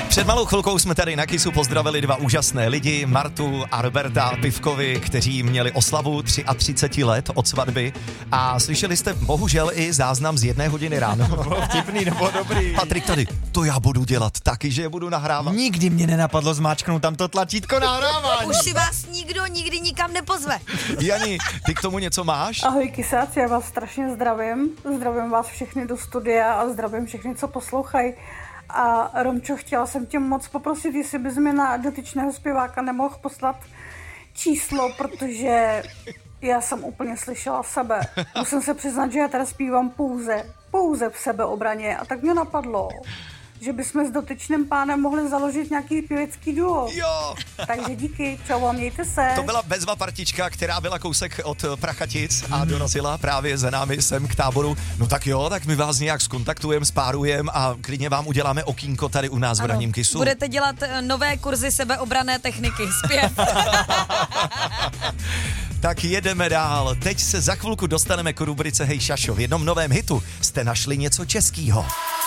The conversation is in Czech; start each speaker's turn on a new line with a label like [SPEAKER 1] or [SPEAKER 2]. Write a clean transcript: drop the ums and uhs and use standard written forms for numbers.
[SPEAKER 1] Před malou chvilkou jsme tady na Kissu pozdravili dva úžasné lidi, Martu a Roberta Pivkovi, kteří měli oslavu 33 let od svatby a slyšeli jste bohužel i záznam z 1 hodiny ráno.
[SPEAKER 2] Bylo vtipný nebo dobrý.
[SPEAKER 1] Patrik tady, to já budu dělat taky, že je budu nahrávat.
[SPEAKER 2] Nikdy mě nenapadlo zmáčknout tam to tlačítko nahrávání.
[SPEAKER 3] Už si vás nikdo nikdy nikam nepozve.
[SPEAKER 1] Jani, ty k tomu něco máš?
[SPEAKER 4] Ahoj kysáci, já vás strašně zdravím. Zdravím vás všechny do studia a zdravím všechny, co poslouchají. A Romčo, chtěla jsem tě moc poprosit, jestli bys mi na dotyčného zpěváka nemohl poslat číslo, protože já jsem úplně slyšela sebe. Musím se přiznat, že já teda zpívám pouze v sebeobraně a tak mě napadlo, že bychom s dotyčným pánem mohli založit nějaký pěvecký duo.
[SPEAKER 1] Jo.
[SPEAKER 4] Takže díky, čau a mějte se.
[SPEAKER 1] To byla bezva partička, která byla kousek od Prachatic a dorazila právě za námi sem k táboru. No tak jo, tak my vás nějak skontaktujeme, spárujeme a klidně vám uděláme okýnko tady u nás v Ranním Kissu.
[SPEAKER 3] Budete dělat nové kurzy sebeobranné techniky, zpěv.
[SPEAKER 1] Tak jedeme dál. Teď se za chvilku dostaneme k rubrice Hej Šašo. V jednom novém hitu jste našli něco českýho.